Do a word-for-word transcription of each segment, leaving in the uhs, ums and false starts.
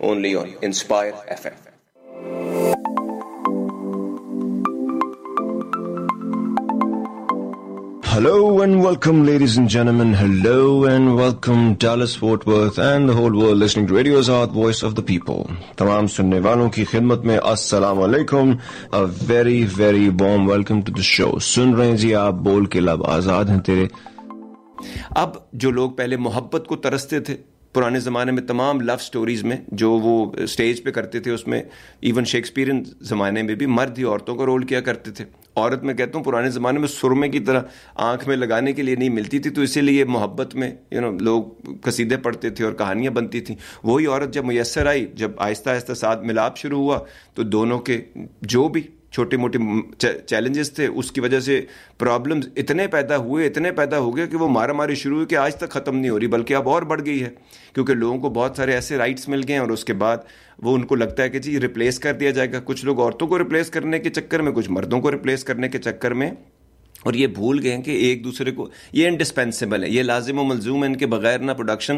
only on Inspire F M. Hello and welcome, ladies and gentlemen. Hello and welcome, Dallas, Fort Worth and the whole world listening to Radio Azad, Voice of the People. تمام سننے والوں کی خدمت میں السلام علیکم. A very very warm welcome to the show. سن رہے ہیں جی آپ بول کے لب آزاد ہیں تیرے. اب جو لوگ پہلے محبت کو ترستے تھے پرانے زمانے میں، تمام لو سٹوریز میں جو وہ اسٹیج پہ کرتے تھے، اس میں ایون شیکسپیرین زمانے میں بھی مرد ہی عورتوں کا رول کیا کرتے تھے. عورت میں کہتا ہوں پرانے زمانے میں سرمے کی طرح آنکھ میں لگانے کے لیے نہیں ملتی تھی، تو اسی لیے محبت میں یو نو لوگ قصیدے پڑھتے تھے اور کہانیاں بنتی تھیں. وہی عورت جب میسر آئی، جب آہستہ آہستہ ساتھ ملاپ شروع ہوا، تو دونوں کے جو بھی چھوٹے موٹے چیلنجز تھے اس کی وجہ سے پرابلمز اتنے پیدا ہوئے اتنے پیدا ہو گئے کہ وہ مارا ماری شروع ہوئی کہ آج تک ختم نہیں ہو رہی، بلکہ اب اور بڑھ گئی ہے، کیونکہ لوگوں کو بہت سارے ایسے رائٹس مل گئے ہیں اور اس کے بعد وہ ان کو لگتا ہے کہ جی ریپلیس کر دیا جائے گا. کچھ لوگ عورتوں کو ریپلیس کرنے کے چکر میں، کچھ مردوں کو ریپلیس کرنے کے چکر میں، اور یہ بھول گئے ہیں کہ ایک دوسرے کو یہ انڈسپینسیبل ہے، یہ لازم و ملزوم ہے، ان کے بغیر نہ پروڈکشن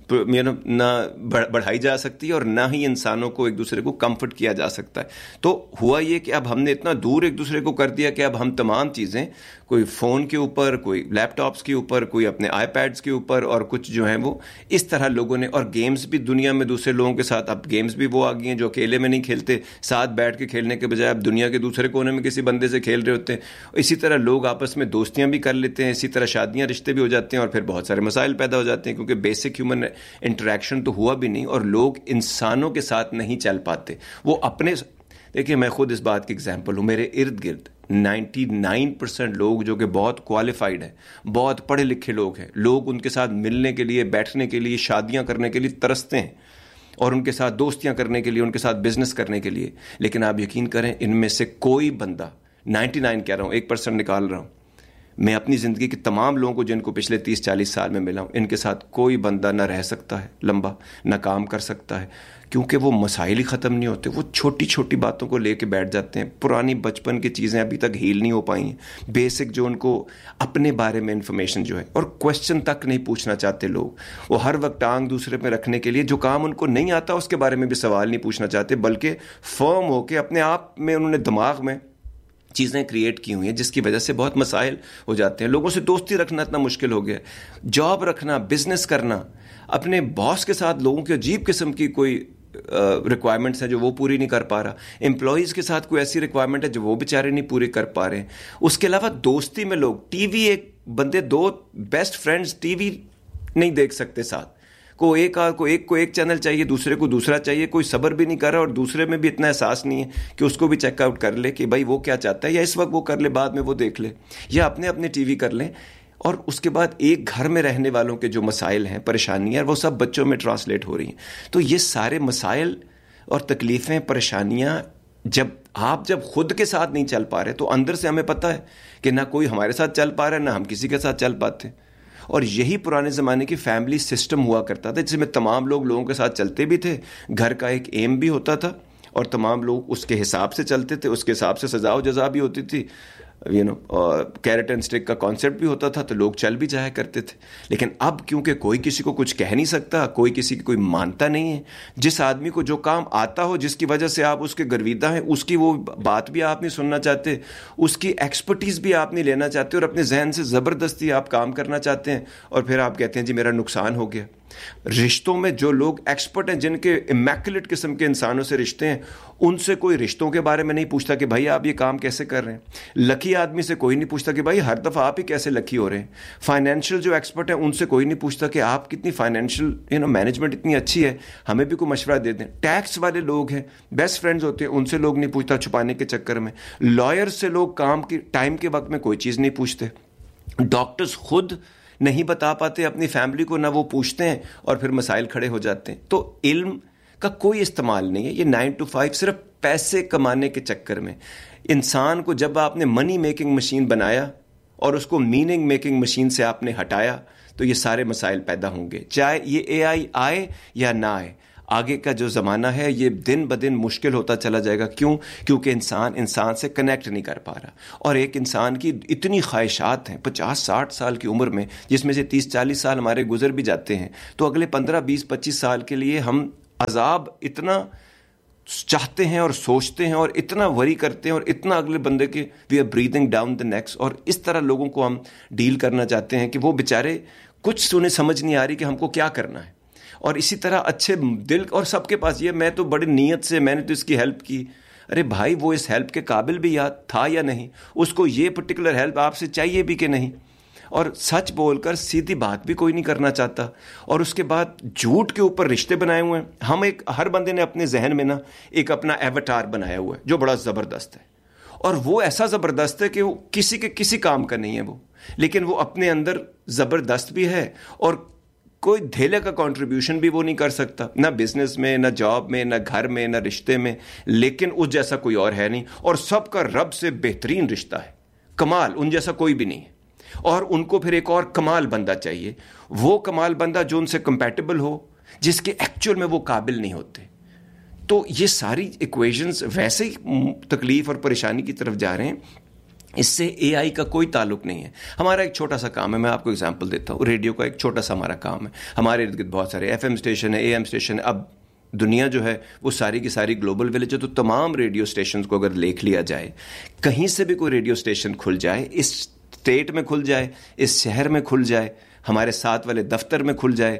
نہ بڑھائی جا سکتی اور نہ ہی انسانوں کو ایک دوسرے کو کمفرٹ کیا جا سکتا ہے. تو ہوا یہ کہ اب ہم نے اتنا دور ایک دوسرے کو کر دیا کہ اب ہم تمام چیزیں کوئی فون کے اوپر، کوئی لیپ ٹاپس کے اوپر، کوئی اپنے آئی پیڈس کے اوپر، اور کچھ جو ہیں وہ اس طرح لوگوں نے، اور گیمز بھی دنیا میں دوسرے لوگوں کے ساتھ، اب گیمز بھی وہ آ گئی ہیں جو اکیلے میں نہیں کھیلتے، ساتھ بیٹھ کے کھیلنے کے بجائے اب دنیا کے دوسرے کونے میں کسی بندے سے کھیل رہے ہوتے ہیں. اسی طرح لوگ آپس میں دوستیاں بھی کر لیتے ہیں، اسی طرح شادیاں رشتے بھی ہو جاتے ہیں، اور پھر بہت سارے مسائل پیدا ہو جاتے ہیں، کیونکہ بیسک ہیومن انٹریکشن تو ہوا بھی نہیں، اور لوگ انسانوں کے ساتھ نہیں چل پاتے. وہ اپنے دیکھیے، میں خود اس بات کی اگزامپل ہوں. میرے ارد گرد نائنٹی نائن پرسینٹ لوگ جو کہ بہت کوالیفائڈ ہیں، بہت پڑھے لکھے لوگ ہیں، لوگ ان کے ساتھ ملنے کے لیے، بیٹھنے کے لیے، شادیاں کرنے کے لیے ترستے ہیں، اور ان کے ساتھ دوستیاں کرنے کے لیے، ان کے ساتھ بزنس کرنے کے لیے. لیکن آپ یقین کریں، ان میں سے کوئی بندہ، نائنٹی نائن کہہ رہا ہوں، ایک پرسینٹ نکال رہا ہوں، میں اپنی زندگی کے تمام لوگوں کو جن کو پچھلے تیس چالیس سال میں ملا ہوں، ان کے ساتھ کوئی بندہ نہ رہ سکتا ہے لمبا، نہ کام کر سکتا ہے، کیونکہ وہ مسائل ہی ختم نہیں ہوتے. وہ چھوٹی چھوٹی باتوں کو لے کے بیٹھ جاتے ہیں، پرانی بچپن کی چیزیں ابھی تک ہیل نہیں ہو پائی ہیں، بیسک جو ان کو اپنے بارے میں انفارمیشن جو ہے، اور کوشچن تک نہیں پوچھنا چاہتے لوگ. وہ ہر وقت ٹانگ دوسرے پہ رکھنے کے لیے جو کام ان کو نہیں آتا اس کے بارے میں بھی سوال نہیں پوچھنا چاہتے، بلکہ فرم ہو کے اپنے آپ میں انہوں نے دماغ میں چیزیں کریٹ کی ہوئی ہیں، جس کی وجہ سے بہت مسائل ہو جاتے ہیں. لوگوں سے دوستی رکھنا اتنا مشکل ہو گیا، جاب رکھنا، بزنس کرنا، اپنے باس کے ساتھ لوگوں کی عجیب قسم کی کوئی ریکوائرمنٹس ہیں جو وہ پوری نہیں کر پا رہا، امپلائیز کے ساتھ کوئی ایسی ریکوائرمنٹ ہے جو وہ بیچارے نہیں پوری کر پا رہے ہیں. اس کے علاوہ دوستی میں لوگ ٹی وی، ایک بندے دو بیسٹ فرینڈز ٹی وی نہیں دیکھ سکتے ساتھ، کو ایک کو ایک کو ایک چینل چاہیے، دوسرے کو دوسرا چاہیے، کوئی صبر بھی نہیں کر رہا، اور دوسرے میں بھی اتنا احساس نہیں ہے کہ اس کو بھی چیک آؤٹ کر لے کہ بھائی وہ کیا چاہتا ہے، یا اس وقت وہ کر لے، بعد میں وہ دیکھ لے، یا اپنے اپنے ٹی وی کر لیں. اور اس کے بعد ایک گھر میں رہنے والوں کے جو مسائل ہیں، پریشانیاں، وہ سب بچوں میں ٹرانسلیٹ ہو رہی ہیں. تو یہ سارے مسائل اور تکلیفیں، پریشانیاں، جب آپ جب خود کے ساتھ نہیں چل پا رہے تو اندر سے ہمیں پتہ ہے کہ نہ کوئی ہمارے ساتھ چل پا رہا ہے، نہ ہم کسی کے ساتھ چل پاتے. اور یہی پرانے زمانے کی فیملی سسٹم ہوا کرتا تھا، جس میں تمام لوگ لوگوں کے ساتھ چلتے بھی تھے، گھر کا ایک ایم بھی ہوتا تھا، اور تمام لوگ اس کے حساب سے چلتے تھے، اس کے حساب سے سزا و جزا بھی ہوتی تھی، you know carrot and stick کا کانسیپٹ بھی ہوتا تھا، تو لوگ چل بھی جایا کرتے تھے. لیکن اب کیونکہ کوئی کسی کو کچھ کہہ نہیں سکتا، کوئی کسی کی کوئی مانتا نہیں ہے، جس آدمی کو جو کام آتا ہو، جس کی وجہ سے آپ اس کے گرویدہ ہیں، اس کی وہ بات بھی آپ نہیں سننا چاہتے، اس کی ایکسپرٹیز بھی آپ نہیں لینا چاہتے، اور اپنے ذہن سے زبردستی آپ کام کرنا چاہتے ہیں، اور پھر آپ کہتے ہیں جی میرا نقصان ہو گیا. رشتوں میں جو لوگ ایکسپرٹ ہیں، جن کے امیکولیٹ قسم کے انسانوں سے رشتے ہیں، ان سے کوئی رشتوں کے بارے میں نہیں پوچھتا کہ بھائی آپ یہ کام کیسے کر رہے ہیں. لکی آدمی سے کوئی نہیں پوچھتا کہ بھائی ہر دفعہ آپ ہی کیسے لکی ہو رہے ہیں. فائنینشیل جو ایکسپرٹ ہیں، ان سے کوئی نہیں پوچھتا کہ آپ کتنی فائنینشیل یو نو مینجمنٹ اتنی اچھی ہے، ہمیں بھی کوئی مشورہ دے دیں. ٹیکس والے لوگ ہیں، بیسٹ فرینڈز ہوتے ہیں، ان سے لوگ نہیں پوچھتا چھپانے کے چکر میں. لائر سے لوگ کام کی ٹائم کے وقت میں کوئی چیز نہیں پوچھتے. ڈاکٹرز خود نہیں بتا پاتے اپنی فیملی کو، نہ وہ پوچھتے ہیں، اور پھر مسائل کھڑے ہو جاتے ہیں. تو علم کا کوئی استعمال نہیں ہے. یہ نائن ٹو فائیو صرف پیسے کمانے کے چکر میں انسان کو، جب آپ نے منی میکنگ مشین بنایا اور اس کو میننگ میکنگ مشین سے آپ نے ہٹایا، تو یہ سارے مسائل پیدا ہوں گے. چاہے یہ اے آئی آئے یا نہ آئے، آگے کا جو زمانہ ہے یہ دن بدن مشکل ہوتا چلا جائے گا. کیوں؟ کیونکہ انسان انسان سے کنیکٹ نہیں کر پا رہا. اور ایک انسان کی اتنی خواہشات ہیں پچاس ساٹھ سال کی عمر میں، جس میں سے تیس چالیس سال ہمارے گزر بھی جاتے ہیں، تو اگلے پندرہ بیس پچیس سال کے لیے ہم عذاب اتنا چاہتے ہیں اور سوچتے ہیں اور اتنا وری کرتے ہیں اور اتنا اگلے بندے کے we are breathing down the next, اور اس طرح لوگوں کو ہم ڈیل کرنا چاہتے ہیں کہ وہ بیچارے کچھ انہیں سمجھ نہیں آ رہی کہ ہم کو کیا کرنا ہے. اور اسی طرح اچھے دل اور سب کے پاس یہ میں تو بڑی نیت سے میں نے تو اس کی ہیلپ کی. ارے بھائی وہ اس ہیلپ کے قابل بھی یاد تھا یا نہیں, اس کو یہ پرٹیکولر ہیلپ آپ سے چاہیے بھی کہ نہیں, اور سچ بول کر سیدھی بات بھی کوئی نہیں کرنا چاہتا. اور اس کے بعد جھوٹ کے اوپر رشتے بنائے ہوئے ہیں. ہم ایک ہر بندے نے اپنے ذہن میں نا ایک اپنا ایواتار بنایا ہوا ہے جو بڑا زبردست ہے, اور وہ ایسا زبردست ہے کہ وہ کسی کے کسی کام کا نہیں ہے وہ, لیکن وہ اپنے اندر زبردست بھی ہے اور کوئی دھیلے کا کنٹریبیوشن بھی وہ نہیں کر سکتا, نہ بزنس میں, نہ جاب میں, نہ گھر میں, نہ رشتے میں, لیکن اس جیسا کوئی اور ہے نہیں, اور سب کا رب سے بہترین رشتہ ہے, کمال, ان جیسا کوئی بھی نہیں ہے. اور ان کو پھر ایک اور کمال بندہ چاہیے, وہ کمال بندہ جو ان سے کمپیٹیبل ہو, جس کے ایکچوئل میں وہ قابل نہیں ہوتے. تو یہ ساری ایکویشنز ویسے ہی تکلیف اور پریشانی کی طرف جا رہے ہیں, اس سے اے آئی کا کوئی تعلق نہیں ہے. ہمارا ایک چھوٹا سا کام ہے, میں آپ کو اگزامپل دیتا ہوں, ریڈیو کا ایک چھوٹا سا ہمارا کام ہے. ہمارے ارد گرد بہت سارے ایف ایم اسٹیشن ہے, اے ایم اسٹیشن ہے. اب دنیا جو ہے وہ ساری کی ساری گلوبل ولیج ہے, تو تمام ریڈیو اسٹیشنز کو اگر دیکھ لیا جائے, کہیں سے بھی کوئی ریڈیو اسٹیشن کھل جائے, اس اسٹیٹ میں کھل جائے, اس شہر میں کھل جائے, ہمارے ساتھ والے دفتر میں کھل جائے,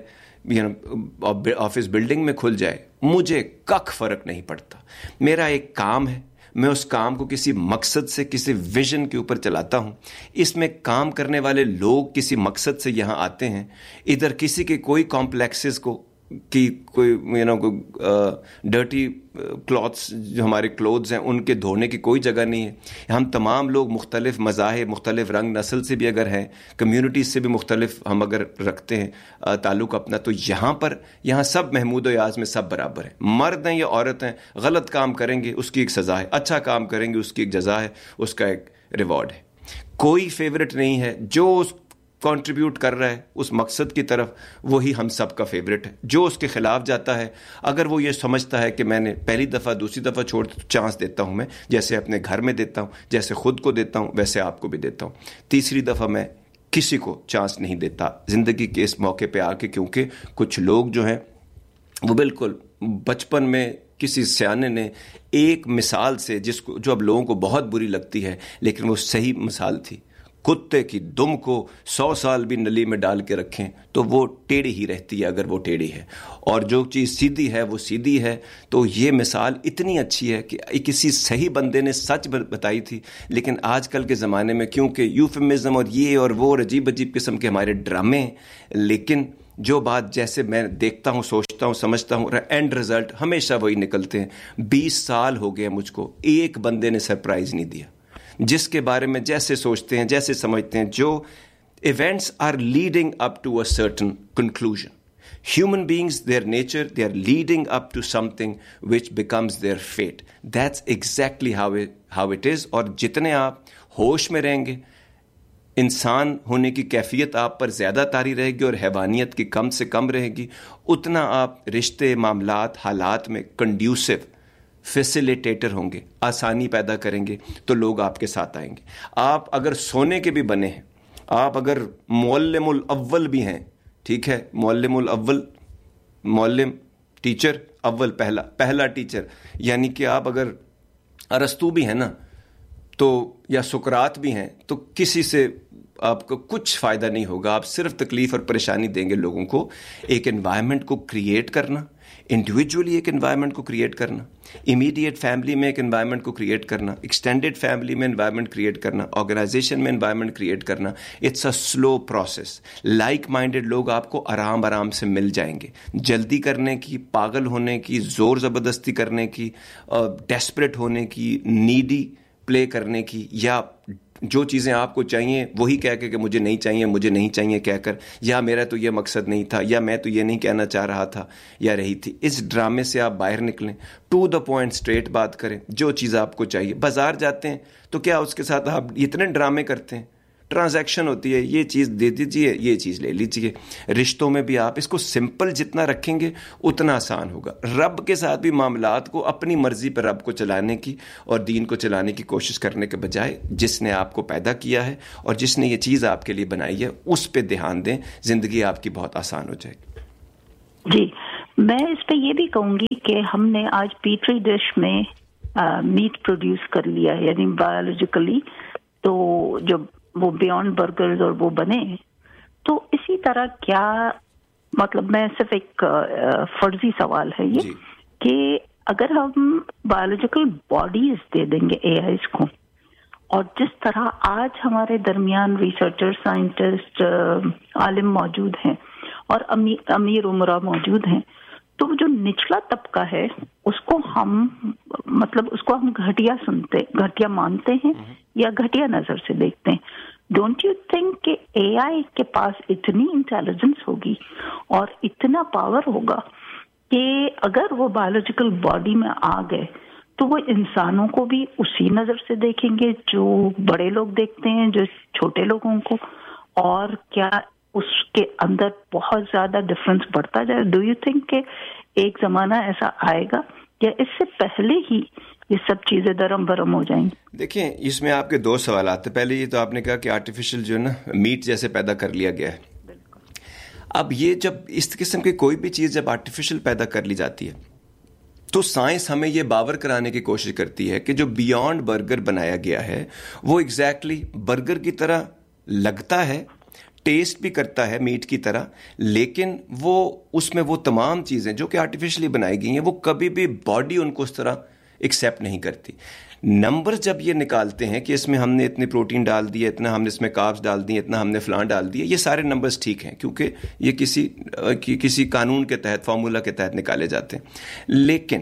آفس بلڈنگ میں کھل جائے, مجھے کک فرق نہیں پڑتا. میرا ایک کام ہے, میں اس کام کو کسی مقصد سے, کسی ویژن کے اوپر چلاتا ہوں. اس میں کام کرنے والے لوگ کسی مقصد سے یہاں آتے ہیں. ادھر کسی کے کوئی کمپلیکسز کو کی کوئی یو نو ڈرٹی کلاتھس جو ہمارے کلوتھز ہیں ان کے دھونے کی کوئی جگہ نہیں ہے. ہم تمام لوگ مختلف مذاہب, مختلف رنگ نسل سے بھی اگر ہیں, کمیونٹیز سے بھی مختلف ہم اگر رکھتے ہیں تعلق اپنا, تو یہاں پر یہاں سب محمود و یاز میں سب برابر ہیں. مرد ہیں یا عورت ہیں, غلط کام کریں گے اس کی ایک سزا ہے, اچھا کام کریں گے اس کی ایک جزا ہے, اس کا ایک ریوارڈ ہے. کوئی فیورٹ نہیں ہے. جو اس کنٹریبیوٹ کر رہا ہے اس مقصد کی طرف, وہی ہم سب کا فیوریٹ ہے. جو اس کے خلاف جاتا ہے, اگر وہ یہ سمجھتا ہے کہ میں نے پہلی دفعہ دوسری دفعہ چھوڑ چانس دیتا ہوں, میں جیسے اپنے گھر میں دیتا ہوں, جیسے خود کو دیتا ہوں, ویسے آپ کو بھی دیتا ہوں, تیسری دفعہ میں کسی کو چانس نہیں دیتا زندگی کے اس موقع پہ آ کے. کیونکہ کچھ لوگ جو ہیں وہ بالکل بچپن میں کسی سیانے نے ایک مثال سے, جس کو جو اب لوگوں کو بہت بری لگتی ہے لیکن وہ صحیح مثال تھی, کتے کی دم کو سو سال بھی نلی میں ڈال کے رکھیں تو وہ ٹیڑھی ہی رہتی ہے اگر وہ ٹیڑھی ہے, اور جو چیز سیدھی ہے وہ سیدھی ہے. تو یہ مثال اتنی اچھی ہے کہ کسی صحیح بندے نے سچ بتائی تھی, لیکن آج کل کے زمانے میں کیونکہ یوفیمزم اور یہ اور وہ عجیب عجیب قسم کے ہمارے ڈرامے ہیں, لیکن جو بات جیسے میں دیکھتا ہوں, سوچتا ہوں, سمجھتا ہوں, اینڈ رزلٹ ہمیشہ وہی نکلتے ہیں. بیس سال ہو گئے مجھ کو, ایک بندے نے سرپرائز نہیں دیا جس کے بارے میں جیسے سوچتے ہیں, جیسے سمجھتے ہیں, جو events are leading up to a certain conclusion. Human beings, their nature, they are leading up to something which becomes their fate. That's exactly how it, how it is. اور جتنے آپ ہوش میں رہیں گے, انسان ہونے کی کیفیت آپ پر زیادہ طاری رہے گی اور حیوانیت کی کم سے کم رہے گی, اتنا آپ رشتے, معاملات, حالات میں کنڈیوسو فیسیلیٹیٹر ہوں گے, آسانی پیدا کریں گے, تو لوگ آپ کے ساتھ آئیں گے. آپ اگر سونے کے بھی بنے ہیں, آپ اگر معلم الاول بھی ہیں, ٹھیک ہے, معلم الاول, معلم ٹیچر اول, پہلا پہلا ٹیچر, یعنی کہ آپ اگر ارسطو بھی ہیں نا, تو یا سقراط بھی ہیں, تو کسی سے آپ کو کچھ فائدہ نہیں ہوگا. آپ صرف تکلیف اور پریشانی دیں گے لوگوں کو. ایک انوائرمنٹ کو کریٹ کرنا, انڈیویجولی ایک انوائرمنٹ کو کریٹ کرنا, امیڈیٹ فیملی میں ایک انوائرمنٹ کو کریٹ کرنا, ایکسٹینڈیڈ فیملی میں انوائرمنٹ کریٹ کرنا, آرگنائزیشن میں انوائرمنٹ کریٹ کرنا. It's a slow process. Like minded لوگ آپ کو آرام آرام سے مل جائیں گے. جلدی کرنے کی, پاگل ہونے کی, زور زبردستی کرنے کی, ڈیسپریٹ ہونے کی, نیڈی پلے کرنے کی, یا جو چیزیں آپ کو چاہیے وہی کہہ کے کہ مجھے نہیں چاہیے, مجھے نہیں چاہیے کہہ کر, یا میرا تو یہ مقصد نہیں تھا, یا میں تو یہ نہیں کہنا چاہ رہا تھا یا رہی تھی, اس ڈرامے سے آپ باہر نکلیں. ٹو دا پوائنٹ اسٹریٹ بات کریں. جو چیز آپ کو چاہیے, بازار جاتے ہیں تو کیا اس کے ساتھ آپ اتنے ڈرامے کرتے ہیں, ٹرانزیکشن ہوتی ہے, یہ چیز دے دیجیے, یہ چیز لے لیجیے. رشتوں میں بھی آپ اس کو سمپل جتنا رکھیں گے اتنا آسان ہوگا. رب کے ساتھ بھی معاملات کو اپنی مرضی پر رب کو چلانے کی اور دین کو چلانے کی کوشش کرنے کے بجائے, جس نے آپ کو پیدا کیا ہے اور جس نے یہ چیز آپ کے لیے بنائی ہے, اس پہ دھیان دیں. زندگی آپ کی بہت آسان ہو جائے گی. جی, मैं इस पे ये भी कहूंगी कि हमने आज पीट्री डिश में मीट प्रोड्यूस कर लिया है, यानी बायोलॉजिकली, तो जब वो बियॉन्ड बर्गर्स और वो बने, तो इसी तरह क्या, मतलब मैं सिर्फ एक फर्जी सवाल है ये कि अगर हम बायोलॉजिकल बॉडीज दे देंगे एआईज को, और जिस तरह आज हमारे दरमियान रिसर्चर, साइंटिस्ट, आलिम मौजूद हैं और अमी, अमीर उमरा मौजूद हैं, तो जो निचला तबका है उसको हम, मतलब उसको हम घटिया सुनते, घटिया मानते हैं या घटिया नजर से देखते हैं. डोंट यू थिंक कि एआई के पास इतनी इंटेलिजेंस होगी और इतना पावर होगा कि अगर वो बायोलॉजिकल बॉडी में आ गए तो वो इंसानों को भी उसी नजर से देखेंगे जो बड़े लोग देखते हैं, जो छोटे लोगों को, और क्या उसके अंदर बहुत ज्यादा डिफरेंस बढ़ता जाए? डू यू थिंक कि एक जमाना ऐसा आएगा या इससे पहले ही ये सब चीजें दरम बरम हो जाएंगी? देखिए, इसमें आपके दो सवाल आते हैं. पहले ये तो आपने कहा कि आर्टिफिशियल जो है ना मीट जैसे पैदा कर लिया गया है. अब ये जब इस किस्म की कोई भी चीज जब आर्टिफिशियल पैदा कर ली जाती है तो साइंस हमें ये बावर कराने की कोशिश करती है कि जो बियॉन्ड बर्गर बनाया गया है वो एग्जैक्टली exactly बर्गर की तरह लगता है, टेस्ट भी करता है मीट की तरह, लेकिन वो उसमें वो तमाम चीज़ें जो कि आर्टिफिशियली बनाई गई हैं वो कभी भी बॉडी उनको उस तरह एक्सेप्ट नहीं करती. नंबर्स जब ये निकालते हैं कि इसमें हमने इतनी प्रोटीन डाल दिया, इतना हमने इसमें कार्ब्स डाल दिए, इतना हमने फलां डाल दिया, ये सारे नंबर्स ठीक हैं क्योंकि ये किसी कि, किसी कानून के तहत, फार्मूला के तहत निकाले जाते हैं. लेकिन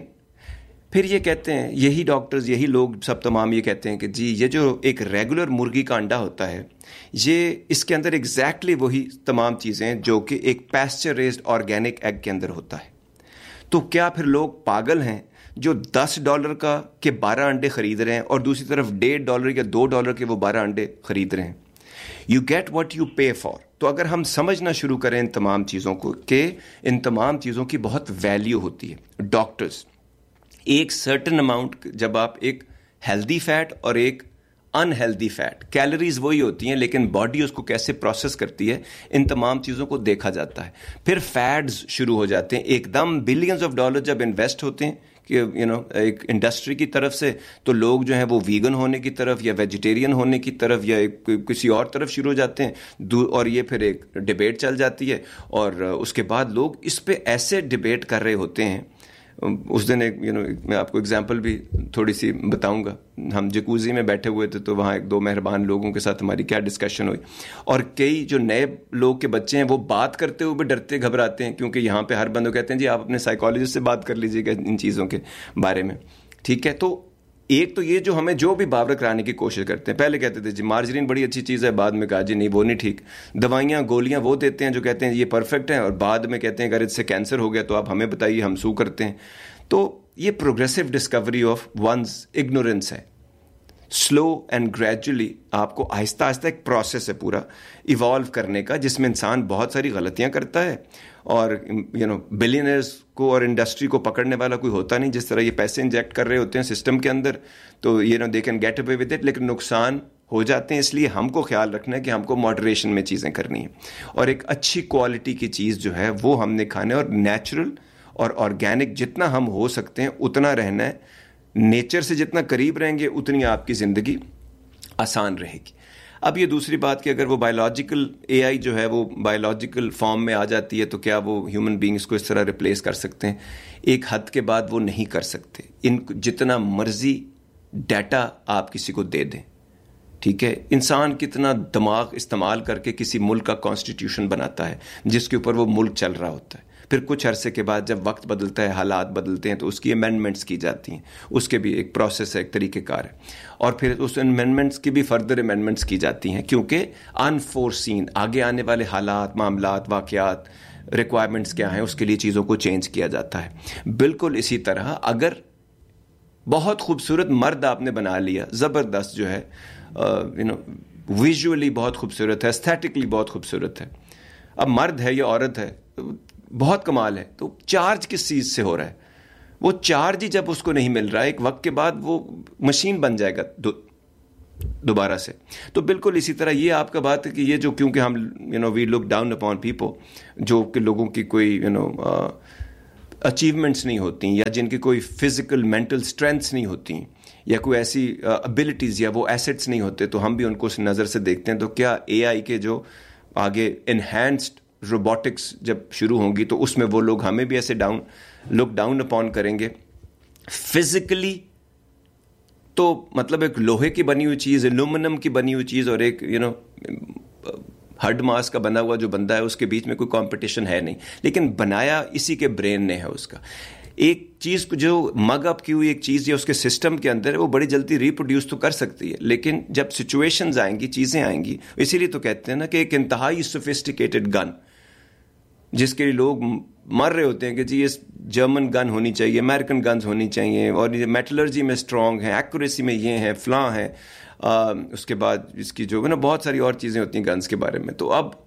फिर ये कहते हैं, यही डॉक्टर्स, यही लोग सब तमाम ये कहते हैं कि जी ये जो एक रेगुलर मुर्गी का अंडा होता है, ये इसके अंदर एग्जैक्टली exactly वही तमाम चीज़ें जो कि एक पैस्चर रेज्ड ऑर्गेनिक एग के अंदर होता है. तो क्या फिर लोग पागल हैं जो दस डॉलर का के बारह अंडे खरीद रहे हैं और दूसरी तरफ डेढ़ डॉलर या दो डॉलर के वो बारह अंडे खरीद रहे हैं? यू गेट व्हाट यू पे फॉर. तो अगर हम समझना शुरू करें इन तमाम चीज़ों को कि इन तमाम चीज़ों की बहुत वैल्यू होती है. डॉक्टर्स एक सर्टन अमाउंट, जब आप एक हेल्दी फैट और एक अनहेल्दी फैट, कैलोरीज वही होती हैं लेकिन बॉडी उसको कैसे प्रोसेस करती है, इन तमाम चीज़ों को देखा जाता है. फिर फैड्स शुरू हो जाते हैं, एकदम बिलियंस ऑफ डॉलर जब इन्वेस्ट होते हैं कि यू नो एक इंडस्ट्री की तरफ से, तो लोग जो हैं वो वीगन होने की तरफ या वेजिटेरियन होने की तरफ या किसी और तरफ शुरू हो जाते हैं, और ये फिर एक डिबेट चल जाती है और उसके बाद लोग इस पे ऐसे डिबेट कर रहे होते हैं. उस दिन एक यू नो मैं आपको एग्जांपल भी थोड़ी सी बताऊंगा. हम जकूज़ी में बैठे हुए थे तो वहाँ एक दो मेहरबान लोगों के साथ हमारी क्या डिस्कशन हुई, और कई जो नए लोग के बच्चे हैं वो बात करते हुए भी डरते घबराते हैं क्योंकि यहाँ पे हर बंदे कहते हैं जी आप अपने साइकोलॉजिस्ट से बात कर लीजिएगा इन चीज़ों के बारे में. ठीक है, तो एक तो ये जो हमें जो भी बावर कराने की कोशिश करते हैं, पहले कहते थे जी मार्जरीन बड़ी अच्छी चीज़ है, बाद में कहा जी नहीं वो नहीं ठीक. दवाइयाँ गोलियाँ वो देते हैं जो कहते हैं ये परफेक्ट हैं, और बाद में कहते हैं अगर इससे कैंसर हो गया तो आप हमें बताइए, हम सू करते हैं. तो ये progressive discovery of once ignorance है. स्लो एंड ग्रेजुअली आपको आहिस्ता आहिस्ता एक प्रोसेस है पूरा इवॉल्व करने का, जिसमें इंसान बहुत सारी गलतियां करता है और यू नो बिलियनर्स को और इंडस्ट्री को पकड़ने वाला कोई होता नहीं. जिस तरह ये पैसे इंजेक्ट कर रहे होते हैं सिस्टम के अंदर तो you know they can get away with it, लेकिन नुकसान हो जाते हैं. इसलिए हमको ख्याल रखना है कि हमको मॉडरेशन में चीज़ें करनी है और एक अच्छी क्वालिटी की चीज़ जो है वो हमने खाने, और नेचुरल और ऑर्गेनिक जितना हम हो सकते हैं उतना रहना है. नेचर से जितना करीब रहेंगे उतनी आपकी ज़िंदगी आसान रहेगी. अब ये दूसरी बात कि अगर वो बायोलॉजिकल एआई जो है वो बायोलॉजिकल फॉर्म में आ जाती है तो क्या वो ह्यूमन बींग्स को इस तरह रिप्लेस कर सकते हैं? एक हद के बाद वो नहीं कर सकते. इन जितना मर्जी डाटा आप किसी को दे दें, ठीक है, इंसान कितना दिमाग इस्तेमाल करके किसी मुल्क का कॉन्स्टिट्यूशन बनाता है जिसके ऊपर वो मुल्क चल रहा होता है. फिर कुछ अरसे के बाद जब वक्त बदलता है, हालात बदलते हैं, तो उसकी अमेंडमेंट्स की जाती हैं. उसके भी एक प्रोसेस है, एक तरीक़ेकार है, और फिर उस अमेंडमेंट्स की भी फर्दर अमेंडमेंट्स की जाती हैं क्योंकि अनफोर्सीन आगे आने वाले हालात, मामलात, वाक़यात, रिक्वायरमेंट्स क्या हैं, उसके लिए चीज़ों को चेंज किया जाता है. बिल्कुल इसी तरह अगर बहुत खूबसूरत मर्द आपने बना लिया, ज़बरदस्त जो है यू नो विजुअली बहुत खूबसूरत है, एस्थेटिकली बहुत खूबसूरत है, अब मर्द है या औरत है, बहुत कमाल है, तो चार्ज किस चीज़ से हो रहा है? वो चार्ज ही जब उसको नहीं मिल रहा है, एक वक्त के बाद वो मशीन बन जाएगा दोबारा से. तो बिल्कुल इसी तरह ये आपका बात है कि ये जो, क्योंकि हम you know we look down upon people, जो कि लोगों की कोई यू नो اچیومنٹس نہیں ہوتی یا جن کی کوئی فزیکل مینٹل اسٹرینتھس نہیں ہوتی یا کوئی ایسی ابیلٹیز یا وہ ایسٹس نہیں ہوتے تو ہم بھی ان کو اس نظر سے دیکھتے ہیں. تو کیا اے آئی کے جو آگے انہینسڈ روبوٹکس جب شروع ہوں گی تو اس میں وہ لوگ ہمیں بھی ایسے ڈاؤن لک ڈاؤن اپون کریں گے؟ فزیکلی تو مطلب ایک لوہے کی بنی ہوئی چیز, ایلومینم کی بنی ہوئی چیز اور ایک یو نو ہڈ ماس کا بنا ہوا جو بندہ ہے اس کے بیچ میں کوئی کمپٹیشن ہے نہیں, لیکن بنایا اسی کے برین نے ہے. اس کا ایک چیز جو مگ اپ کی ہوئی ایک چیز یا اس کے سسٹم کے اندر ہے وہ بڑی جلدی ریپروڈیوس تو کر سکتی ہے, لیکن جب سچویشنز آئیں گی, چیزیں آئیں گی, اسی لیے تو کہتے ہیں نا کہ ایک انتہائی سوفسٹیکیٹڈ گن جس کے لیے لوگ مر رہے ہوتے ہیں کہ جی یہ جرمن گن ہونی چاہیے, امریکن گنز ہونی چاہیے, اور یہ میٹلرجی میں اسٹرانگ ہیں, ایکوریسی میں یہ ہیں, فلاں ہیں, اس کے بعد اس کی جو ہے نا بہت ساری اور چیزیں ہوتی ہیں گنز کے بارے میں. تو اب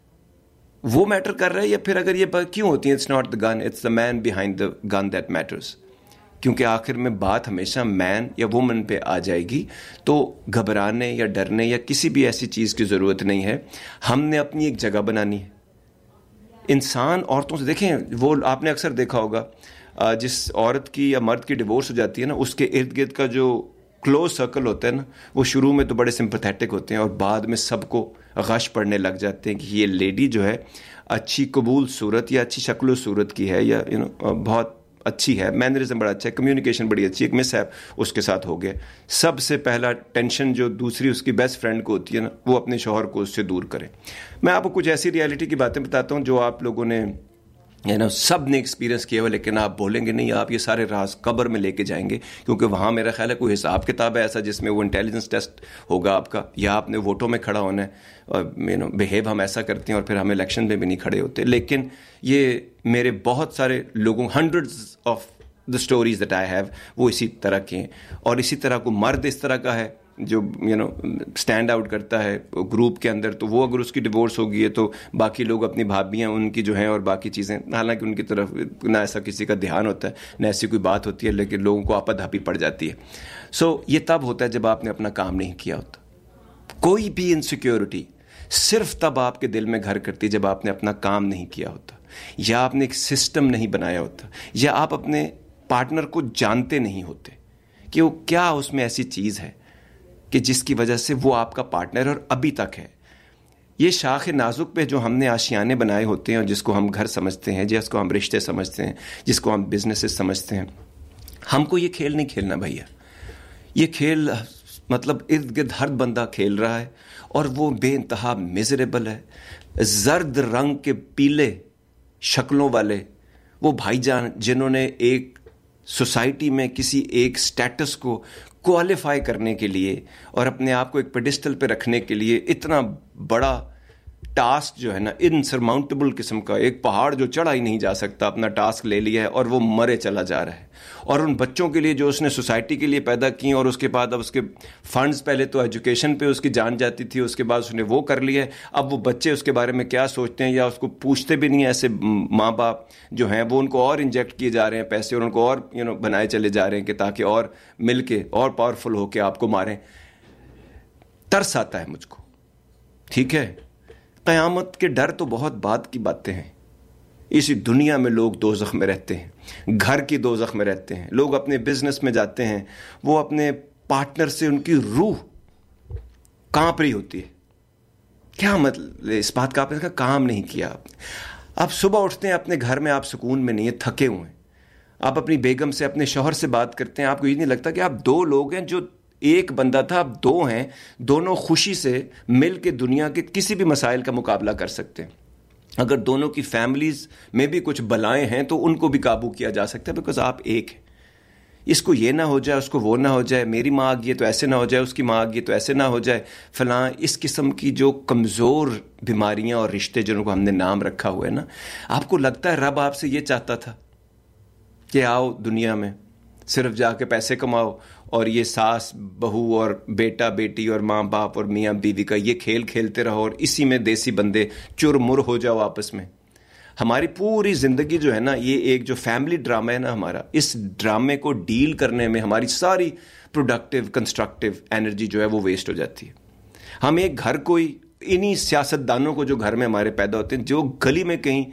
وہ میٹر کر رہا ہے یا پھر اگر یہ کیوں ہوتی ہیں؟ It's not the gun, it's the main behind the gun that matters. کیونکہ آخر میں بات ہمیشہ مین یا وومن پہ آ جائے گی, تو گھبرانے یا ڈرنے یا کسی بھی ایسی چیز کی ضرورت نہیں ہے. ہم نے اپنی ایک جگہ بنانی ہے. انسان عورتوں سے دیکھیں, وہ آپ نے اکثر دیکھا ہوگا جس عورت کی یا مرد کی ڈیورس ہو جاتی ہے نا, اس کے ارد گرد کا جو کلوز سرکل ہوتا ہے نا, وہ شروع میں تو بڑے سمپتھیٹک ہوتے ہیں اور بعد میں سب کو غش پڑنے لگ جاتے ہیں کہ یہ لیڈی جو ہے اچھی قبول صورت یا اچھی شکل و صورت کی ہے, یا یو نو بہت اچھی ہے, مینرزم بڑا اچھا ہے, کمیونیکیشن بڑی اچھی ہے. ایک مس ہیپ اس کے ساتھ ہو گیا. سب سے پہلا ٹینشن جو دوسری اس کی بیسٹ فرینڈ کو ہوتی ہے نا, وہ اپنے شوہر کو اس سے دور کرے. میں آپ کو کچھ ایسی ریالٹی کی باتیں بتاتا ہوں جو آپ لوگوں نے یو نو سب نے ایکسپیرینس کیا ہوا, لیکن آپ بولیں گے نہیں, آپ یہ سارے راز قبر میں لے کے جائیں گے, کیونکہ وہاں میرا خیال ہے کوئی حساب کتاب ہے ایسا جس میں وہ انٹیلیجنس ٹیسٹ ہوگا آپ کا, یا آپ نے ووٹوں میں کھڑا ہونا ہے, اور یو نو بیہیو ہم ایسا کرتے ہیں اور پھر ہم الیکشن میں بھی نہیں کھڑے ہوتے. لیکن یہ میرے بہت سارے لوگوں, hundreds of the stories that I have, وہ اسی طرح کے ہیں. اور اسی طرح کو مرد اس طرح کا ہے جو یو نو اسٹینڈ آؤٹ کرتا ہے گروپ کے اندر, تو وہ اگر اس کی ڈیورس ہو گئی ہے تو باقی لوگ اپنی بھابیاں ان کی جو ہیں اور باقی چیزیں, حالانکہ ان کی طرف نہ ایسا کسی کا دھیان ہوتا ہے نہ ایسی کوئی بات ہوتی ہے, لیکن لوگوں کو آپا دھاپی پڑ جاتی ہے. سو یہ تب ہوتا ہے جب آپ نے اپنا کام نہیں کیا ہوتا. کوئی بھی انسیکیورٹی صرف تب آپ کے دل میں گھر کرتی جب آپ نے اپنا کام نہیں کیا ہوتا, یا آپ نے ایک سسٹم نہیں بنایا ہوتا, یا آپ اپنے پارٹنر کو جانتے نہیں ہوتے کہ وہ کیا اس میں ایسی چیز ہے کہ جس کی وجہ سے وہ آپ کا پارٹنر اور ابھی تک ہے. یہ شاخ نازک پہ جو ہم نے آشیانے بنائے ہوتے ہیں اور جس کو ہم گھر سمجھتے ہیں, جس کو ہم رشتے سمجھتے ہیں, جس کو ہم بزنسز سمجھتے ہیں, ہم کو یہ کھیل نہیں کھیلنا بھیا. یہ کھیل مطلب ارد گرد ہر بندہ کھیل رہا ہے اور وہ بے انتہا میزریبل ہے. زرد رنگ کے پیلے شکلوں والے وہ بھائی جان جنہوں نے ایک سوسائٹی میں کسی ایک سٹیٹس کو کوالیفائی کرنے کے لیے اور اپنے آپ کو ایک پیڈسٹل پہ رکھنے کے لیے اتنا بڑا ٹاسک جو ہے نا, انسرماؤنٹیبل قسم کا ایک پہاڑ جو چڑھا ہی نہیں جا سکتا, اپنا ٹاسک لے لیا ہے اور وہ مرے چلا جا رہا ہے. اور ان بچوں کے لیے جو اس نے سوسائٹی کے لیے پیدا کی, اور اس کے بعد اب اس کے فنڈز, پہلے تو ایجوکیشن پہ اس کی جان جاتی تھی, اس کے بعد اس نے وہ کر لیا ہے. اب وہ بچے اس کے بارے میں کیا سوچتے ہیں یا اس کو پوچھتے بھی نہیں ہیں. ایسے ماں باپ جو ہیں وہ ان کو اور انجیکٹ کیے جا رہے ہیں پیسے, اور ان کو اور یو نو بنائے چلے جا رہے ہیں کہ تاکہ اور مل کے اور پاورفل ہو کے آپ کو ماریں. ترس آتا ہے مجھ کو. ٹھیک ہے, قیامت کے ڈر تو بہت بعد کی باتیں ہیں. اسی دنیا میں لوگ دوزخ میں رہتے ہیں, گھر کی دوزخ میں رہتے ہیں. لوگ اپنے بزنس میں جاتے ہیں, وہ اپنے پارٹنر سے ان کی روح کانپ رہی ہوتی ہے. کیا مطلب اس بات کا, آپ نے کام نہیں کیا. آپ صبح اٹھتے ہیں اپنے گھر میں, آپ سکون میں نہیں ہیں, تھکے ہوئے ہیں. آپ اپنی بیگم سے, اپنے شوہر سے بات کرتے ہیں, آپ کو یہ نہیں لگتا کہ آپ دو لوگ ہیں, جو ایک بندہ تھا اب دو ہیں, دونوں خوشی سے مل کے دنیا کے کسی بھی مسائل کا مقابلہ کر سکتے ہیں. اگر دونوں کی فیملیز میں بھی کچھ بلائیں ہیں تو ان کو بھی قابو کیا جا سکتا ہے, بیکاز آپ ایک ہیں. اس کو یہ نہ ہو جائے, اس کو وہ نہ ہو جائے, میری ماں آ گئی تو ایسے نہ ہو جائے, اس کی ماں آ گئی تو ایسے نہ ہو جائے, فلاں. اس قسم کی جو کمزور بیماریاں اور رشتے جنہوں کو ہم نے نام رکھا ہوا ہے نا, آپ کو لگتا ہے رب آپ سے یہ چاہتا تھا کہ آؤ دنیا میں صرف جا کے پیسے کماؤ, اور یہ ساس بہو اور بیٹا بیٹی اور ماں باپ اور میاں بیوی کا یہ کھیل کھیلتے رہو, اور اسی میں دیسی بندے چر مر ہو جاؤ آپس میں. ہماری پوری زندگی جو ہے نا, یہ ایک جو فیملی ڈرامہ ہے نا ہمارا, اس ڈرامے کو ڈیل کرنے میں ہماری ساری پروڈکٹیو کنسٹرکٹیو انرجی جو ہے وہ ویسٹ ہو جاتی ہے. ہم ایک گھر کوئی انہی سیاست دانوں کو جو گھر میں ہمارے پیدا ہوتے ہیں, جو گلی میں کہیں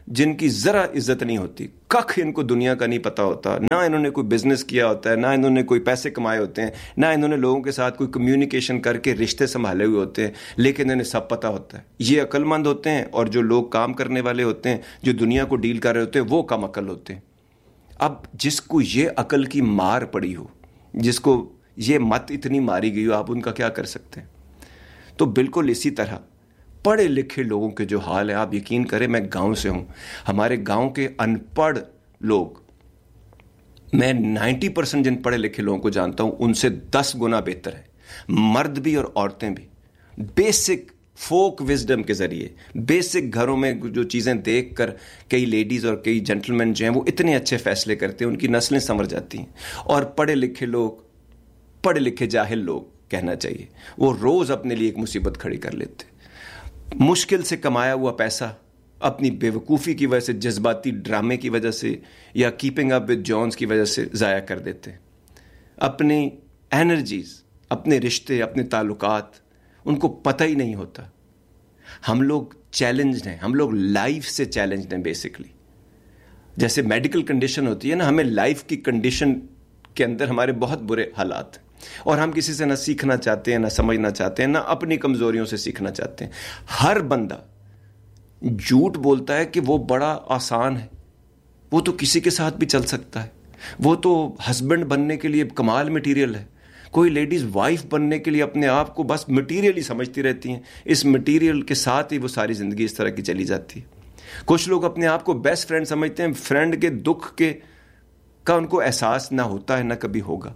جن کی ذرا عزت نہیں ہوتی, کخ ان کو دنیا کا نہیں پتا ہوتا, نہ انہوں نے کوئی بزنس کیا ہوتا ہے, نہ انہوں نے کوئی پیسے کمائے ہوتے ہیں, نہ انہوں نے لوگوں کے ساتھ کوئی کمیونیکیشن کر کے رشتے سنبھالے ہوئے ہوتے ہیں, لیکن انہیں سب پتا ہوتا ہے. یہ عقل مند ہوتے ہیں, اور جو لوگ کام کرنے والے ہوتے ہیں, جو دنیا کو ڈیل کر رہے ہوتے ہیں, وہ کم عقل ہوتے ہیں. اب جس کو یہ عقل کی مار پڑی ہو, جس کو یہ مت اتنی ماری گئی ہو, آپ ان کا کیا کر سکتے ہیں؟ تو بالکل اسی طرح پڑھے لکھے لوگوں کے جو حال ہے, آپ یقین کریں, میں گاؤں سے ہوں, ہمارے گاؤں کے ان پڑھ لوگ, میں نائنٹی پرسنٹ جن پڑھے لکھے لوگوں کو جانتا ہوں ان سے دس گنا بہتر ہے, مرد بھی اور عورتیں بھی. بیسک فوک وزڈم کے ذریعے, بیسک گھروں میں جو چیزیں دیکھ کر کئی لیڈیز اور کئی جینٹلمین جو ہیں وہ اتنے اچھے فیصلے کرتے ہیں, ان کی نسلیں سنور جاتی ہیں. اور پڑھے لکھے لوگ, پڑھے لکھے جاہل لوگ کہنا چاہیے, وہ روز اپنے لیے ایک مصیبت کھڑی کر لیتے. مشکل سے کمایا ہوا پیسہ اپنی بے وقوفی کی وجہ سے, جذباتی ڈرامے کی وجہ سے, یا کیپنگ اپ ود جونز کی وجہ سے ضائع کر دیتے. اپنی انرجیز, اپنے رشتے, اپنے تعلقات ان کو پتہ ہی نہیں ہوتا. ہم لوگ چیلنجڈ ہیں, ہم لوگ لائف سے چیلنجڈ ہیں بیسکلی. جیسے میڈیکل کنڈیشن ہوتی ہے نا, ہمیں لائف کی کنڈیشن کے اندر ہمارے بہت برے حالات ہیں, اور ہم کسی سے نہ سیکھنا چاہتے ہیں, نہ سمجھنا چاہتے ہیں, نہ اپنی کمزوریوں سے سیکھنا چاہتے ہیں. ہر بندہ جھوٹ بولتا ہے کہ وہ بڑا آسان ہے, وہ تو کسی کے ساتھ بھی چل سکتا ہے, وہ تو ہسبینڈ بننے کے لیے کمال مٹیریل ہے. کوئی لیڈیز وائف بننے کے لیے اپنے آپ کو بس مٹیریل ہی سمجھتی رہتی ہیں, اس مٹیریل کے ساتھ ہی وہ ساری زندگی اس طرح کی چلی جاتی ہے. کچھ لوگ اپنے آپ کو بیسٹ فرینڈ سمجھتے ہیں, فرینڈ کے دکھ کے کا ان کو احساس نہ ہوتا ہے, نہ کبھی ہوگا.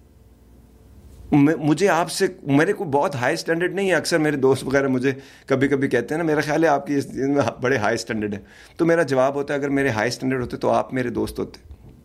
مجھے آپ سے, میرے کو بہت ہائی اسٹینڈرڈ نہیں ہے. اکثر میرے دوست وغیرہ مجھے کبھی کبھی کہتے ہیں نا, میرا خیال ہے آپ کی اس میں بڑے ہائی اسٹینڈرڈ ہے. تو میرا جواب ہوتا ہے, اگر میرے ہائی اسٹینڈرڈ ہوتے تو آپ میرے دوست ہوتے.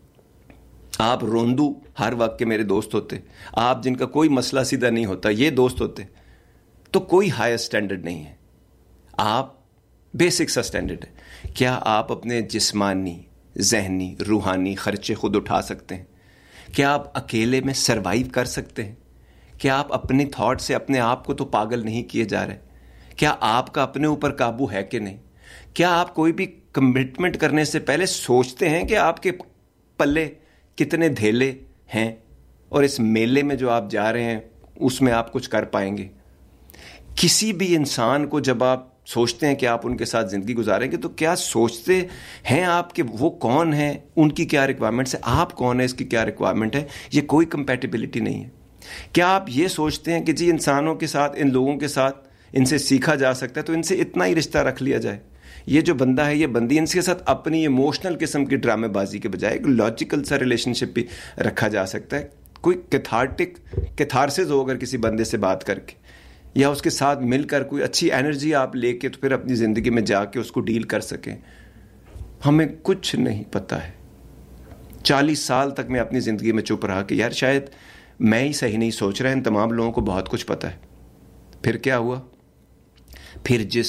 آپ روندو ہر وقت کے میرے دوست ہوتے, آپ جن کا کوئی مسئلہ سیدھا نہیں ہوتا, یہ دوست ہوتے. تو کوئی ہائی اسٹینڈرڈ نہیں ہے, آپ بیسک سا اسٹینڈرڈ ہے. کیا آپ اپنے جسمانی, ذہنی, روحانی خرچے خود اٹھا سکتے ہیں؟ کیا آپ اکیلے میں سروائیو کر سکتے ہیں؟ کیا آپ اپنے تھاٹ سے اپنے آپ کو تو پاگل نہیں کیے جا رہے؟ کیا آپ کا اپنے اوپر قابو ہے کہ نہیں؟ کیا آپ کوئی بھی کمٹمنٹ کرنے سے پہلے سوچتے ہیں کہ آپ کے پلے کتنے دھیلے ہیں, اور اس میلے میں جو آپ جا رہے ہیں اس میں آپ کچھ کر پائیں گے؟ کسی بھی انسان کو جب آپ سوچتے ہیں کہ آپ ان کے ساتھ زندگی گزاریں گے, تو کیا سوچتے ہیں آپ کہ وہ کون ہیں, ان کی کیا ریکوائرمنٹس ہے, آپ کون ہیں, اس کی کیا ریکوائرمنٹ ہے؟ یہ کوئی کمپیٹیبلٹی نہیں ہے. کیا آپ یہ سوچتے ہیں کہ جی انسانوں کے ساتھ, ان لوگوں کے ساتھ ان سے سیکھا جا سکتا ہے, تو ان سے اتنا ہی رشتہ رکھ لیا جائے؟ یہ جو بندہ ہے, یہ بندی, ان کے ساتھ اپنی ایموشنل قسم کی ڈرامے بازی کے بجائے ایک لاجیکل سا ریلیشن شپ بھی رکھا جا سکتا ہے. کوئی کیتھارٹک کیتھارسس ہو اگر کسی بندے سے بات کر کے, یا اس کے ساتھ مل کر کوئی اچھی انرجی آپ لے کے تو پھر اپنی زندگی میں جا کے اس کو ڈیل کر سکیں. ہمیں کچھ نہیں پتا ہے. چالیس سال تک میں اپنی زندگی میں چپ رہا کہ یار شاید میں ہی صحیح نہیں سوچ رہا, ان تمام لوگوں کو بہت کچھ پتا ہے. پھر کیا ہوا؟ پھر جس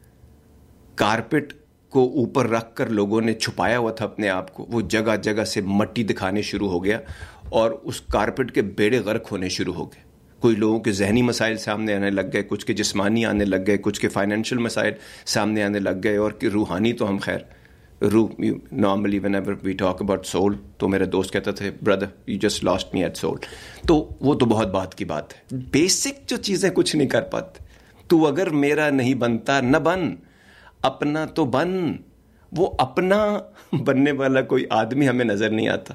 کارپٹ کو اوپر رکھ کر لوگوں نے چھپایا ہوا تھا اپنے آپ کو, وہ جگہ جگہ سے مٹی دکھانے شروع ہو گیا, اور اس کارپٹ کے بیڑے غرق ہونے شروع ہو گئے. کوئی لوگوں کے ذہنی مسائل سامنے آنے لگ گئے, کچھ کے جسمانی آنے لگ گئے, کچھ کے فائنینشیل مسائل سامنے آنے لگ گئے, اور کہ روحانی تو ہم خیر روح, normally when ever we talk about civil, تو میرے دوست کہتا تھے برادر you just last me at civil. تو وہ تو بہت بات کی بات ہے. بیسک جو چیزیں کچھ نہیں کر پاتے. تو اگر میرا نہیں بنتا نہ بن, اپنا تو بن. وہ اپنا بننے والا کوئی آدمی ہمیں نظر نہیں آتا.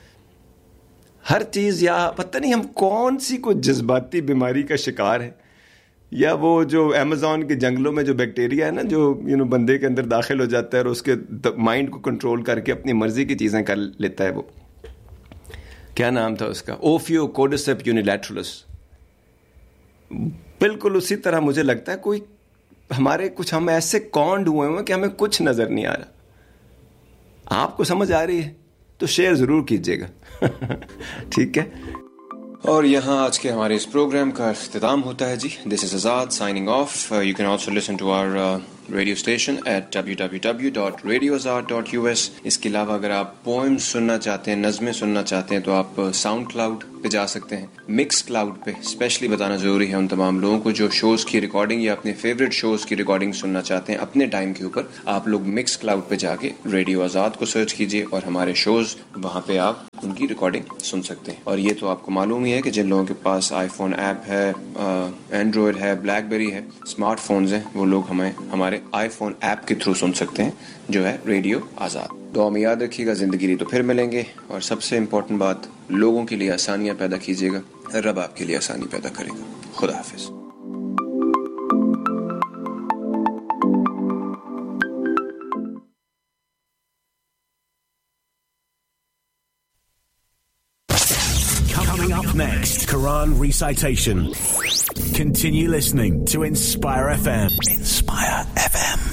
ہر چیز, یا پتہ نہیں ہم کون سی کوئی جذباتی بیماری کا شکار ہے, یا وہ جو ایمیزون کے جنگلوں میں جو بیکٹیریا ہے نا, جو یو نو بندے کے اندر داخل ہو جاتا ہے اور اس کے مائنڈ کو کنٹرول کر کے اپنی مرضی کی چیزیں کر لیتا ہے. وہ کیا نام تھا اس کا, اوفیو کوڈیسیپ یونیلیٹرلس. بالکل اسی طرح مجھے لگتا ہے کوئی ہمارے کچھ, ہم ایسے کونڈ ہوئے ہیں کہ ہمیں کچھ نظر نہیں آ رہا. آپ کو سمجھ آ رہی ہے تو شیئر ضرور کیجیے گا. ٹھیک ہے. اور یہاں آج کے ہمارے اس پروگرام کا اختتام ہوتا ہے جی. دس از آزاد signing off. You can also listen to our radio station at W W W dot radio Azad dot U S. اس کے علاوہ اگر آپ پوئمز سننا چاہتے ہیں, نظمیں سننا چاہتے ہیں, تو آپ ساؤنڈ کلاؤڈ पे जा सकते हैं, मिक्स क्लाउड पे स्पेशली बताना ज़रूरी है उन तमाम लोगों को जो शोज़ की रिकॉर्डिंग या अपने फेवरेट शोज़ की रिकॉर्डिंग सुनना चाहते हैं अपने टाइम के ऊपर। आप लोग मिक्स क्लाउड पे जाके रेडियो आज़ाद को सर्च कीजिए और हमारे शोज़ वहाँ पे आप उनकी रिकॉर्डिंग सुन सकते हैं। और ये तो आपको मालूम ही है कि जिन लोगों के पास आईफोन ऐप है, एंड्रॉयड है, ब्लैकबेरी है, स्मार्टफोन्स हैं, वो लोग हमें हमारे आईफोन ऐप के थ्रू सुन सकते हैं जो है रेडियो आज़ाद। दुआ में याद रखिएगा, ज़िंदगी रही तो फिर मिलेंगे। और सबसे इम्पोर्टेंट बात, लोगों के लिए आसानियाँ पैदा कीजिएगा, रब आपके लिए आसानी पैदा करेगा। खुदा हाफिज़। Coming up next, Quran recitation. Continue listening to Inspire F M. Inspire F M.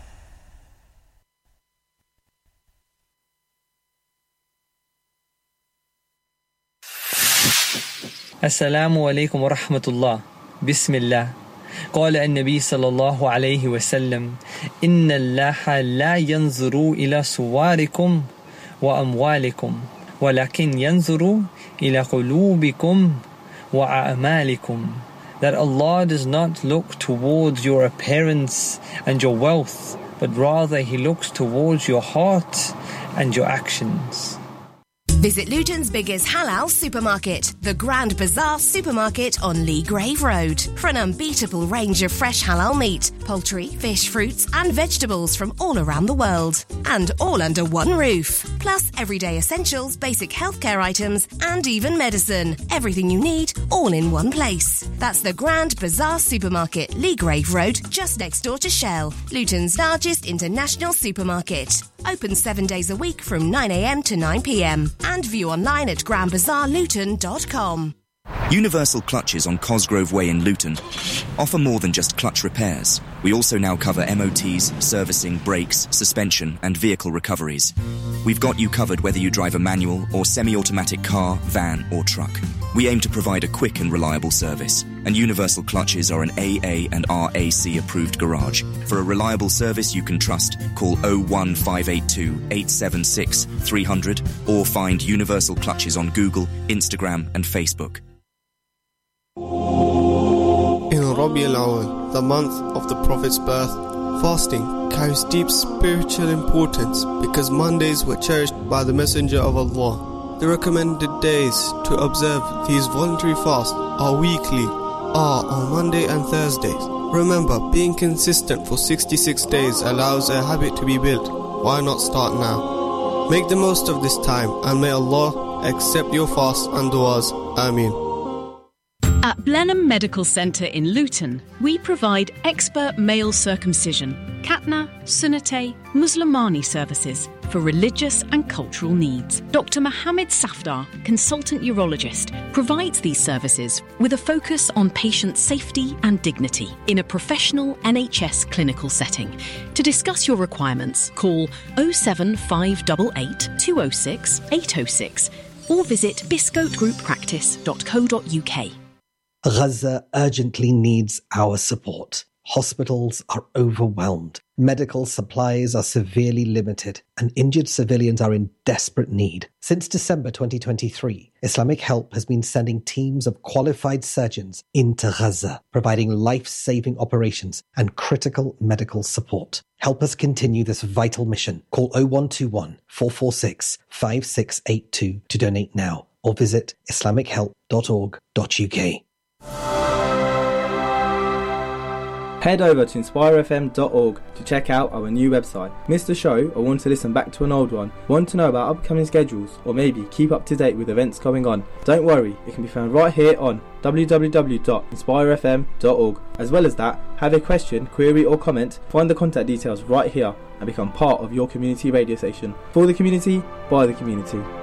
Assalamu alaikum wa rahmatullah. Bismillah. قال النبي صلى الله عليه وسلم إن الله لا ينظر إلى صوركم وأموالكم ولكن ينظر إلى قلوبكم وأعمالكم. That Allah does not look towards your appearance and your wealth, but rather He looks towards your heart and your actions. Visit Luton's biggest halal supermarket, the Grand Bazaar Supermarket on Lee Grave Road, for an unbeatable range of fresh halal meat, poultry, fish, fruits and vegetables from all around the world. And all under one roof. Plus everyday essentials, basic healthcare items and even medicine. Everything you need, all in one place. That's the Grand Bazaar Supermarket, Lee Grave Road, just next door to Shell, Luton's largest international supermarket. Open seven days a week from nine a m to nine p m and view online at grand bazaar luton dot com. Universal Clutches on Cosgrove Way in Luton offer more than just clutch repairs. We also now cover M O Ts, servicing, brakes, suspension and vehicle recoveries. We've got you covered whether you drive a manual or semi-automatic car, van or truck. We aim to provide a quick and reliable service, and Universal Clutches are an A A and R A C approved garage. For a reliable service you can trust, call oh one five eight two, eight seven six, three hundred or find Universal Clutches on Google, Instagram and Facebook. In Rabi al-Awwal, the month of the Prophet's birth, fasting carries deep spiritual importance because Mondays were cherished by the Messenger of Allah. The recommended days to observe these voluntary fasts are weekly, are on Monday and Thursdays. Remember, being consistent for sixty-six days allows a habit to be built. Why not start now? Make the most of this time and may Allah accept your fasts and du'as. Ameen. At Blenheim Medical Centre in Luton, we provide expert male circumcision, Khatna, Sunnate, Muslimani services for religious and cultural needs. Doctor Mohammed Safdar, consultant urologist, provides these services with a focus on patient safety and dignity in a professional N H S clinical setting. To discuss your requirements, call oh seven five eight eight, two oh six, eight oh six or visit biscote group practice dot co dot u k. Gaza urgently needs our support. Hospitals are overwhelmed. Medical supplies are severely limited and injured civilians are in desperate need. Since December twenty twenty-three, Islamic Help has been sending teams of qualified surgeons into Gaza, providing life-saving operations and critical medical support. Help us continue this vital mission. Call oh one two one, four four six, five six eight two to donate now or visit islamic help dot org dot u k. Head over to inspire f m dot org to check out our new website. Missed a show or want to listen back to an old one? Want to know about upcoming schedules or maybe keep up to date with events going on? Don't worry, it can be found right here on w w w dot inspire f m dot org. As well as that, have a question, query or comment, find the contact details right here and become part of your community radio station. For the community, by the community.